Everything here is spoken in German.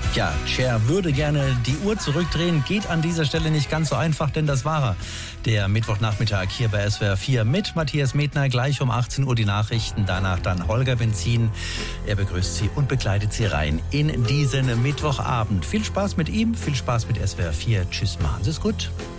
Ja, Cher würde gerne die Uhr zurückdrehen, geht an dieser Stelle nicht ganz so einfach, denn das war er. Der Mittwochnachmittag hier bei SWR 4 mit Matthias Medner, gleich um 18 Uhr die Nachrichten, danach dann Holger Benzin. Er begrüßt Sie und begleitet Sie rein in diesen Mittwochabend. Viel Spaß mit ihm, viel Spaß mit SWR 4. Tschüss, machen Sie es gut.